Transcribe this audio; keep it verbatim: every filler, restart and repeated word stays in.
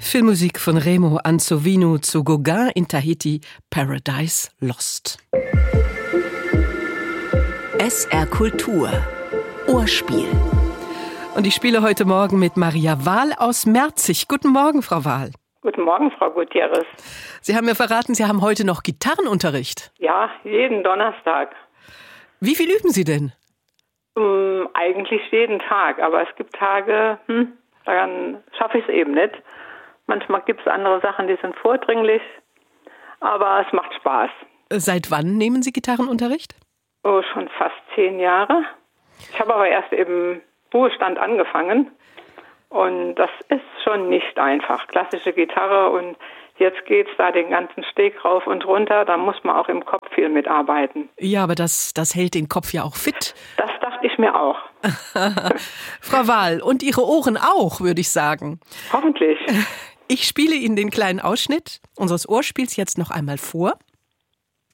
Filmmusik von Remo Ansovino zu Gauguin in Tahiti, Paradise Lost. S R Kultur Ohrspiel. Und ich spiele heute Morgen mit Maria Wahl aus Merzig. Guten Morgen, Frau Wahl. Guten Morgen, Frau Gutierrez. Sie haben mir verraten, Sie haben heute noch Gitarrenunterricht. Ja, jeden Donnerstag. Wie viel üben Sie denn? Um, eigentlich jeden Tag, aber es gibt Tage, hm, dann schaffe ich es eben nicht. Manchmal gibt es andere Sachen, die sind vordringlich, aber es macht Spaß. Seit wann nehmen Sie Gitarrenunterricht? Oh, schon fast zehn Jahre. Ich habe aber erst im Ruhestand angefangen und das ist schon nicht einfach. Klassische Gitarre und jetzt geht's da den ganzen Steg rauf und runter, da muss man auch im Kopf viel mitarbeiten. Ja, aber das, das hält den Kopf ja auch fit. Das dachte ich mir auch. Frau Wahl, und Ihre Ohren auch, würde ich sagen. Hoffentlich. Ich spiele Ihnen den kleinen Ausschnitt unseres Ohrspiels jetzt noch einmal vor.